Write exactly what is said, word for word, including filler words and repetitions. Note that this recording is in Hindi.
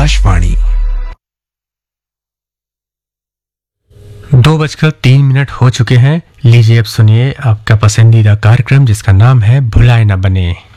आकाशवाणी। दो बजकर तीन मिनट हो चुके हैं। लीजिए अब सुनिए आपका पसंदीदा कार्यक्रम जिसका नाम है भुलाए न बने।